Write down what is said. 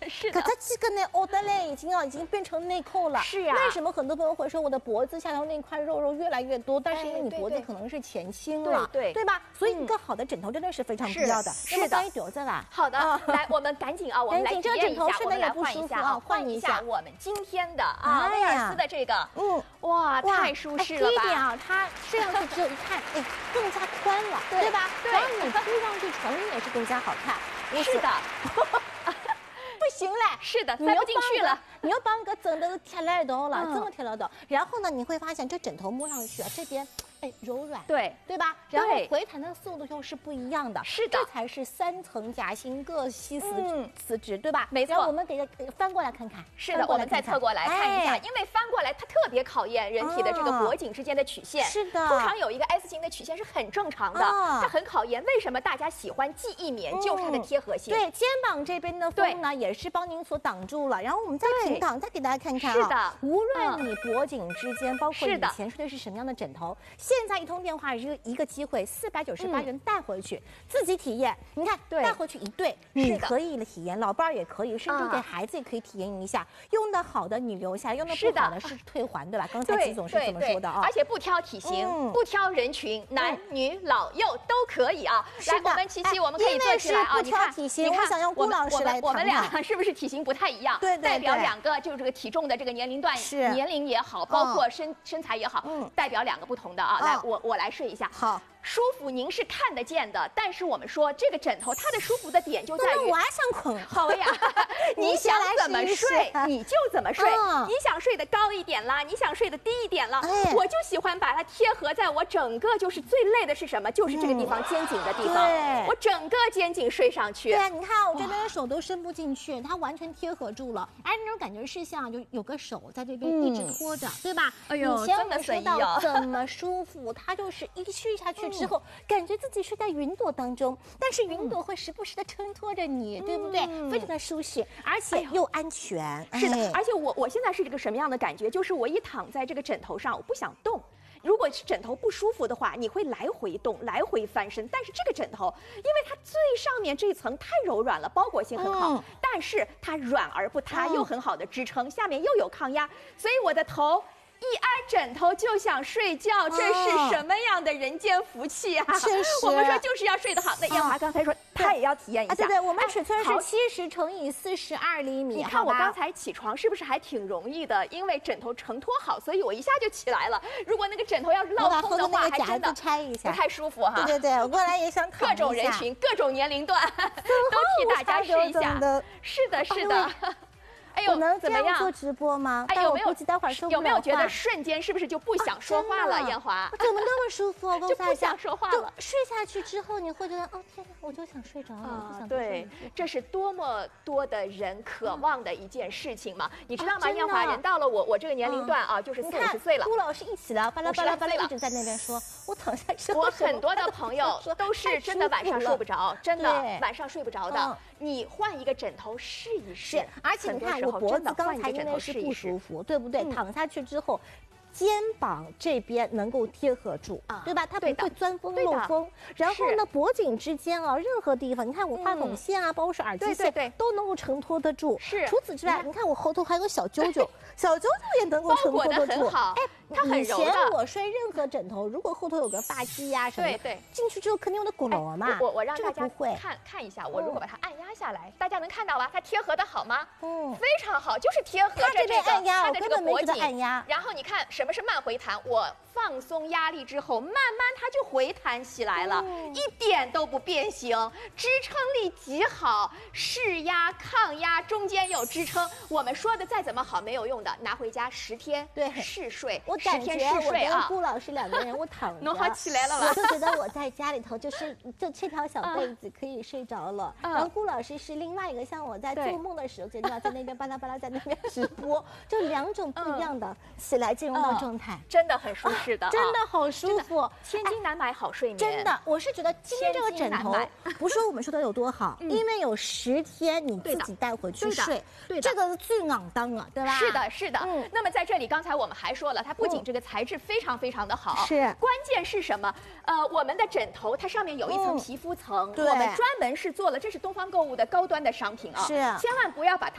是的。可它这个呢，欧德嘞已经变成内扣了。 是呀。 为什么很多朋友会说我的脖子下头那块肉越来越多？但是因为你脖子可能是前倾了，对吧？所以一个好的枕头真的是非常必要的。 是的。 留着啦。 好的，来，我们赶紧啊，我们来体验一下，我们来换一下啊，换一下我们今天的威尔斯的这个，哇，太舒适了吧！ 第一点啊，它睡上去之后一看，哎，更加宽了，对吧？ 对。 然后你铺上去床也是更加好看。 是的。 不行嘞， 是的，塞不进去了。 你要帮个枕头贴来到了，这么贴到的。然后呢，你会发现这枕头摸上去啊，这边哎柔软，对吧？然后回弹的速度又是不一样的。 是的， 这才是3层夹心各吸丝质，对吧？ 没错。 然后我们给它翻过来看看。 是的，我们再侧过来看一下，因为翻过来它特别考验人体的这个脖颈之间的曲线。 是的， 通常有一个 S 型的曲线是很正常的，它很考验。为什么大家喜欢记忆棉？就是它的贴合性。 对，肩膀这边的风呢也是帮您所挡住了。然后我们再平躺，再给大家看看啊。 是的， 无论你脖颈之间，包括以前睡的是什么样的枕头，现在一通电话一个机会，498元带回去，自己体验。你看，带回去一对，你可以体验，老伴儿也可以，甚至给孩子也可以体验一下。用的好的你留下，用的不好的是退还，对吧？刚才齐总是这么说的啊。 而且不挑体型，不挑人群，男女老幼都可以啊。来，我们琪琪，我们可以坐起来啊。 不挑体型，我想用顾老师来我们俩是不是体型不太一样？ 对， 代表2个就是这个体重的这个年龄段，年龄也好，包括身材也好，代表2个不同的啊。来，我来睡一下。 好。 舒服您是看得见的，但是我们说这个枕头它的舒服的点就在于， 我还想捆好呀，你想怎么睡你就怎么睡，你想睡得高一点啦，你想睡得低一点了，我就喜欢把它贴合在我整个就是最累的是什么？就是这个地方肩颈的地方，我整个肩颈睡上去。 对啊，你看我这边手都伸不进去，它完全贴合住了，哎，那种感觉是像就有个手在这边一直拖着，对吧？ 哎呦， 以前我们说到怎么舒服，它就是一睡下去之后，感觉自己睡在云朵当中，但是云朵会时不时的衬托着你，对不对？非常的舒适，而且又安全。 是的，而且我现在是这个什么样的感觉？就是我一躺在这个枕头上，我不想动。如果是枕头不舒服的话，你会来回动，来回翻身。但是这个枕头，因为它最上面这层太柔软了，包裹性很好，但是它软而不塌，又很好的支撑，下面又有抗压，所以我的头一挨枕头就想睡觉，这是什么样的人间福气啊！ 确实， 我们说就是要睡得好。那燕华刚才说她也要体验一下， 对，我们尺寸是70乘以42厘米。 你看我刚才起床是不是还挺容易的？因为枕头承托好，所以我一下就起来了。如果那个枕头要是落空的话，还真的拆一下， 不太舒服哈。 对，我过来也想躺一下。 各种人群、各种年龄段都替大家试一下。是的，是的。哎呦， 我能这样做直播吗？ 哎，有没有待会儿有没有觉得瞬间是不是就不想说话了？燕华， 怎么那么舒服？ 就不想说话了。 睡下去之后，你会觉得哦天哪，我就想睡着了。 对，这是多么多的人渴望的一件事情嘛？你知道吗？燕华，人到了我这个年龄段啊，就是40-50岁了。 顾老师一起来，巴拉巴拉巴拉一直在那边说，我躺下之后， 我很多的朋友都是真的晚上睡不着，真的晚上睡不着的。你换一个枕头试一试， 而且你看我脖子刚才因为是不舒服，对不对？躺下去之后，肩膀这边能够贴合住，对吧？它不会钻风漏风。然后呢，脖颈之间啊，任何地方，你看我话筒线啊，包括是耳机线，都能够承托得住。 是。 除此之外，你看我后头还有小揪揪，小揪揪也能够承托得住。 哎，它很柔的。 以前我睡任何枕头，如果后头有个发髻呀什么的，进去之后肯定有点滚了嘛。 我让大家看一下，我如果把它按压下来，大家能看到吧？它贴合的好吗？非常好，就是贴合着这个它的这个脖颈。然后你看什么是慢回弹？我放松压力之后，慢慢它就回弹起来了，一点都不变形，支撑力极好，释压、抗压，中间有支撑。我们说的再怎么好没有用的，拿回家10天试睡， 我感觉我跟顾老师2个人，我躺着， 弄好起来了吧？ 我就觉得我在家里头就这条小被子可以睡着了。然后顾老师是另外一个，像我在做梦的时候，觉得在那边巴拉巴拉在那边直播，就2种不一样的起来进入到状态， 真的很舒适的， 真的好舒服， 千金难买好睡眠。 真的，我是觉得今天这个枕头不是我们说的有多好，因为有10天你自己带回去睡，这个最昂当啊，对吧？ 是的，是的。那么在这里，刚才我们还说了，它不仅这个材质非常非常的好，关键是什么？我们的枕头它上面有一层皮肤层，我们专门是做了，这是东方购物的高端的商品啊，千万不要把它